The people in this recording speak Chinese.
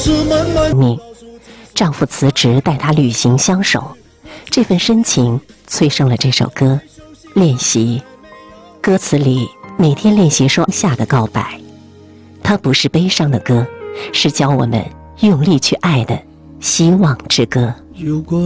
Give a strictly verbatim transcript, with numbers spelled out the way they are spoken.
命，丈夫辞职带她旅行相守，这份深情催生了这首歌。练习，歌词里每天练习双下的告白，它不是悲伤的歌，是教我们用力去爱的希望之歌。 如果